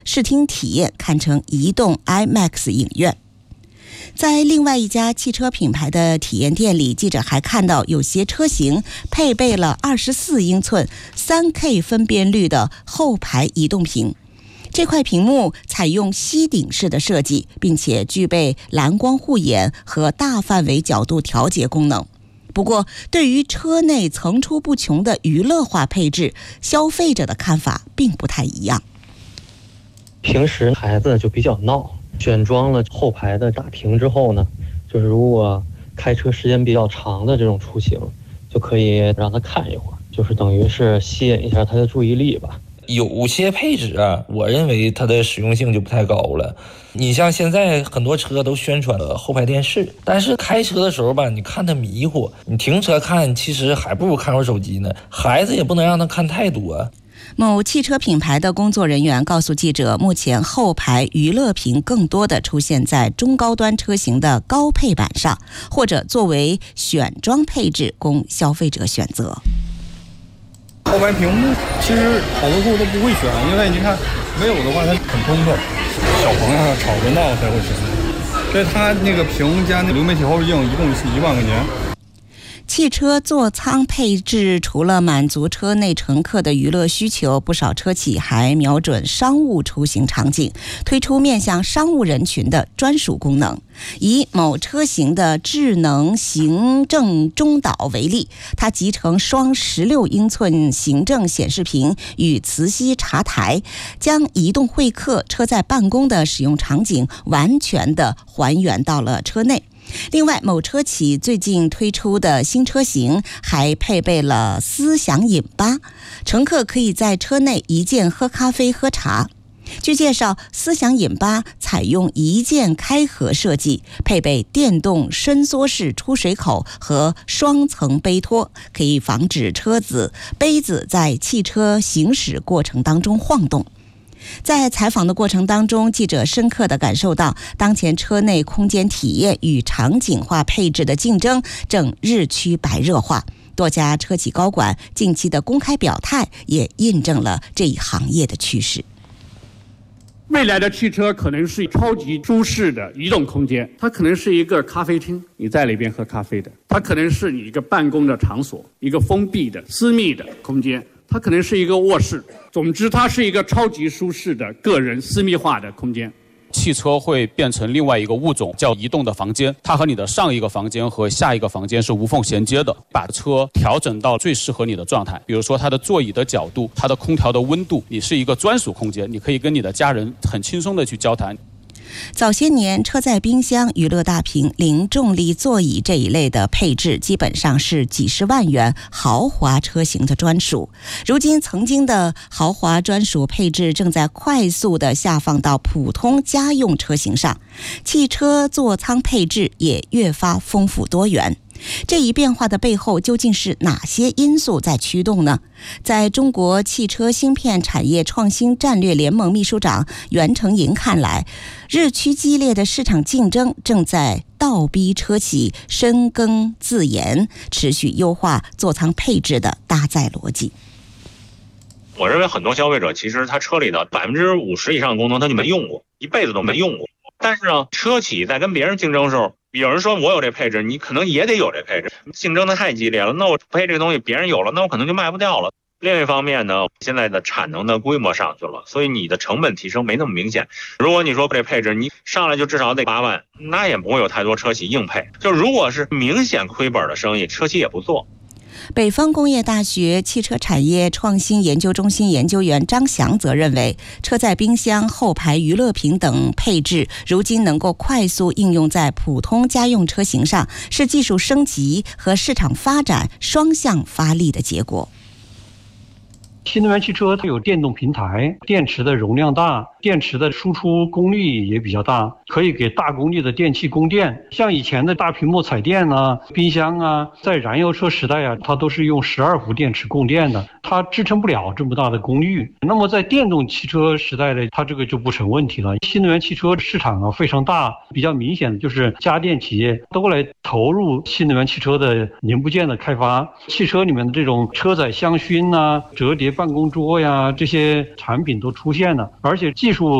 视听体验堪称移动 IMAX 影院。在另外一家汽车品牌的体验店里，记者还看到有些车型配备了24英寸 3K 分辨率的后排移动屏。这块屏幕采用吸顶式的设计，并且具备蓝光护眼和大范围角度调节功能。不过，对于车内层出不穷的娱乐化配置，消费者的看法并不太一样。 平时孩子就比较闹，选装了后排的大屏之后呢，就是如果开车时间比较长的这种出行，就可以让他看一会儿，就是等于是吸引一下他的注意力吧。 有些配置啊，我认为它的实用性就不太高了。你像现在很多车都宣传了后排电视，但是开车的时候吧，你看它迷糊，你停车看其实还不如看会儿手机呢。孩子也不能让他看太多。 某汽车品牌的工作人员告诉记者，目前后排娱乐屏更多的出现在中高端车型的高配版上，或者作为选装配置供消费者选择。 后排屏幕其实好多户都不会选，因为你看没有的话它很通透，小朋友吵着闹才会选。所以它那个屏加那流媒体后视镜一共是1万块钱。 汽车座舱配置除了满足车内乘客的娱乐需求，不少车企还瞄准商务出行场景，推出面向商务人群的专属功能。以某车型的智能行政中岛为例，它集成双16英寸行政显示屏与磁吸茶台，将移动会客、车载办公的使用场景完全的还原到了车内。另外，某车企最近推出的新车型还配备了思享饮吧，乘客可以在车内一键喝咖啡喝茶。据介绍，思享饮吧采用一键开合设计，配备电动伸缩式出水口和双层杯托，可以防止车子杯子在汽车行驶过程当中晃动。在采访的过程当中，记者深刻地感受到，当前车内空间体验与场景化配置的竞争正日趋白热化。多家车企高管近期的公开表态，也印证了这一行业的趋势。 未来的汽车可能是超级舒适的移动空间，它可能是一个咖啡厅，你在里边喝咖啡的；它可能是你一个办公的场所，一个封闭的私密的空间；它可能是一个卧室。总之，它是一个超级舒适的个人私密化的空间。 汽车会变成另外一个物种，叫移动的房间，它和你的上一个房间和下一个房间是无缝衔接的，把车调整到最适合你的状态。比如说它的座椅的角度，它的空调的温度，你是一个专属空间，你可以跟你的家人很轻松的去交谈。 早些年，车载冰箱、娱乐大屏、零重力座椅这一类的配置基本上是几十万元豪华车型的专属。如今，曾经的豪华专属配置正在快速的下放到普通家用车型上，汽车座舱配置也越发丰富多元。这一变化的背后究竟是哪些因素在驱动呢？在中国汽车芯片产业创新战略联盟秘书长袁成银看来，日趋激烈的市场竞争正在倒逼车企深耕自研，持续优化座舱配置的搭载逻辑。 我认为很多消费者其实他车里的50%以上的功能他就没用过，一辈子都没用过。但是呢，车企在跟别人竞争的时候，有人说我有这配置，你可能也得有这配置，竞争的太激烈了，那我配这个东西别人有了，那我可能就卖不掉了。另一方面呢，现在的产能的规模上去了，所以你的成本提升没那么明显。如果你说这配置你上来就至少得8万，那也不会有太多车企硬配。就如果是明显亏本的生意，车企也不做。 北方工业大学汽车产业创新研究中心研究员张翔则认为，车载冰箱、后排娱乐屏等配置如今能够快速应用在普通家用车型上，是技术升级和市场发展双向发力的结果。 新能源汽车它有电动平台，电池的容量大，电池的输出功率也比较大，可以给大功率的电器供电。像以前的大屏幕彩电啊、冰箱啊，在燃油车时代啊，它都是用12伏电池供电的，它支撑不了这么大的功率。那么在电动汽车时代的，它这个就不成问题了。新能源汽车市场啊非常大，比较明显的就是家电企业都来投入新能源汽车的零部件的开发，汽车里面的这种车载香薰啊、折叠办公桌呀这些产品都出现了，而且技术